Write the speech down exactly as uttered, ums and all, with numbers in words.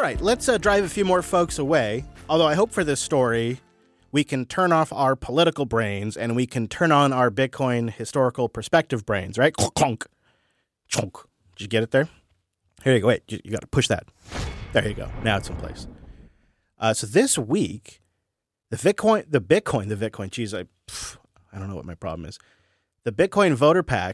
right, let's uh, drive a few more folks away. Although I hope for this story, we can turn off our political brains and we can turn on our Bitcoin historical perspective brains, right? Clunk, chunk. Did you get it there? Here you go. Wait, you, you got to push that. There you go. Now it's in place. Uh, so this week, the Bitcoin, the Bitcoin, the Bitcoin, geez, I, pff, I don't know what my problem is. The Bitcoin Voter PAC